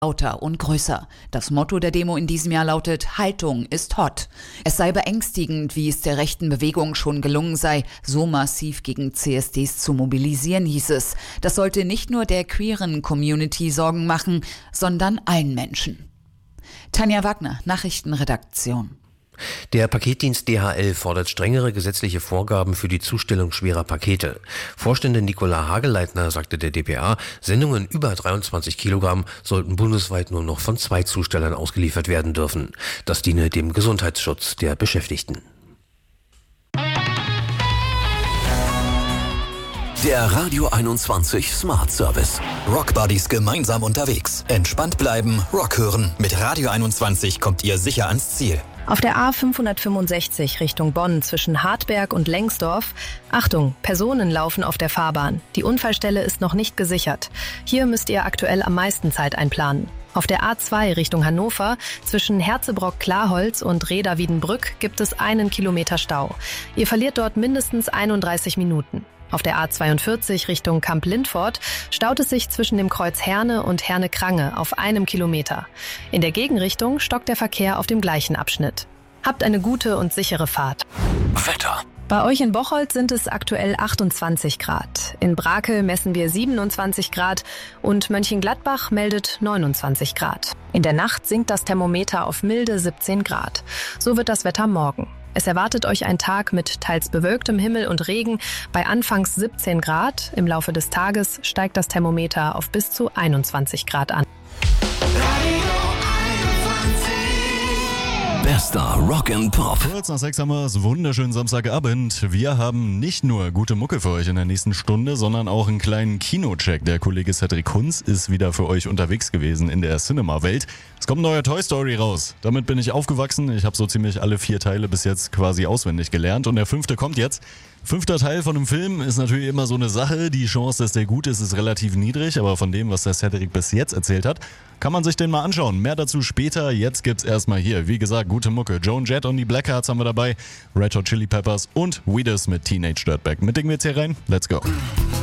lauter und größer. Das Motto der Demo in diesem Jahr lautet: Haltung ist hot. Es sei beängstigend, wie es der rechten Bewegung schon gelungen sei, so massiv gegen CSDs zu mobilisieren, hieß es. Das sollte nicht nur der queeren Community Sorgen machen, sondern allen Menschen. Tanja Wagner, Nachrichtenredaktion. Der Paketdienst DHL fordert strengere gesetzliche Vorgaben für die Zustellung schwerer Pakete. Vorständin Nicola Hageleitner sagte der dpa, Sendungen über 23 Kilogramm sollten bundesweit nur noch von 2 Zustellern ausgeliefert werden dürfen. Das diene dem Gesundheitsschutz der Beschäftigten. Der Radio 21 Smart Service. Rock Buddies gemeinsam unterwegs. Entspannt bleiben, Rock hören. Mit Radio 21 kommt ihr sicher ans Ziel. Auf der A565 Richtung Bonn zwischen Hartberg und Lengsdorf. Achtung, Personen laufen auf der Fahrbahn. Die Unfallstelle ist noch nicht gesichert. Hier müsst ihr aktuell am meisten Zeit einplanen. Auf der A2 Richtung Hannover zwischen Herzebrock-Klarholz und Reda-Wiedenbrück gibt es 1 Kilometer Stau. Ihr verliert dort mindestens 31 Minuten. Auf der A42 Richtung Kamp-Lindfort staut es sich zwischen dem Kreuz Herne und Herne-Krange auf 1 Kilometer. In der Gegenrichtung stockt der Verkehr auf dem gleichen Abschnitt. Habt eine gute und sichere Fahrt. Wetter. Bei euch in Bocholt sind es aktuell 28 Grad. In Brakel messen wir 27 Grad und Mönchengladbach meldet 29 Grad. In der Nacht sinkt das Thermometer auf milde 17 Grad. So wird das Wetter morgen. Es erwartet euch ein Tag mit teils bewölktem Himmel und Regen bei anfangs 17 Grad. Im Laufe des Tages steigt das Thermometer auf bis zu 21 Grad an. Bester Rock and Pop. Kurz nach 6 haben wir es. Wunderschönen Samstagabend. Wir haben nicht nur gute Mucke für euch in der nächsten Stunde, sondern auch einen kleinen Kinocheck. Der Kollege Cedric Hunz ist wieder für euch unterwegs gewesen in der Cinema-Welt. Es kommt ein neuer Toy Story raus. Damit bin ich aufgewachsen. Ich habe so ziemlich alle 4 Teile bis jetzt quasi auswendig gelernt. Und der 5. kommt jetzt. 5. Teil von einem Film ist natürlich immer so eine Sache. Die Chance, dass der gut ist relativ niedrig. Aber von dem, was der Cedric bis jetzt erzählt hat, kann man sich den mal anschauen. Mehr dazu später. Jetzt gibt's erstmal hier, wie gesagt, gute Mucke. Joan Jett und die Blackhearts haben wir dabei. Red Hot Chili Peppers und Weedus mit Teenage Dirtbag. Mit Ding geht's hier rein. Let's go.